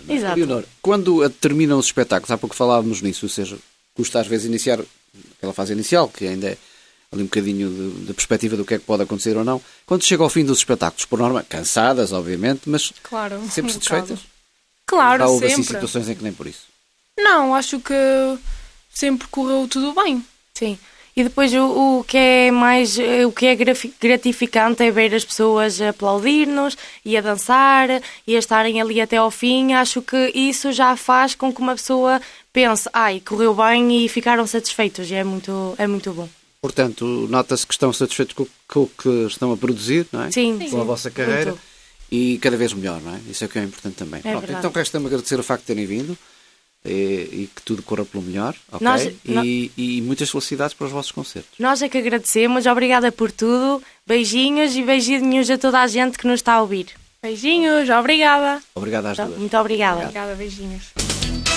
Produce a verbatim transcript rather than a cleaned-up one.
Exato. Leonor, quando terminam os espetáculos, há pouco falávamos nisso, ou seja, custa às vezes iniciar aquela fase inicial, que ainda é ali um bocadinho de, de perspectiva do que é que pode acontecer ou não. Quando chega ao fim dos espetáculos, por norma, cansadas, obviamente, mas Claro, sempre um satisfeitas? Claro, Já houve sempre. assim situações em que nem por isso? Não, acho que sempre correu tudo bem. Sim. E depois o, o que é mais, o que é gratificante é ver as pessoas a aplaudir-nos e a dançar e a estarem ali até ao fim. Acho que isso já faz com que uma pessoa pense, ai, correu bem e ficaram satisfeitos. E é muito, é muito bom. Portanto, nota-se que estão satisfeitos com, com o que estão a produzir, não é? Sim, com sim, a vossa carreira. muito. E cada vez melhor, não é? Isso é que é importante também. É Pronto, verdade. então resta-me agradecer o facto de terem vindo e, e que tudo corra pelo melhor, ok? Nós- e, nó- e muitas felicidades para os vossos concertos. Nós é que agradecemos. Obrigada por tudo. Beijinhos e beijinhos a toda a gente que nos está a ouvir. Beijinhos, obrigada. Obrigado às duas. Muito obrigada. Obrigada, beijinhos.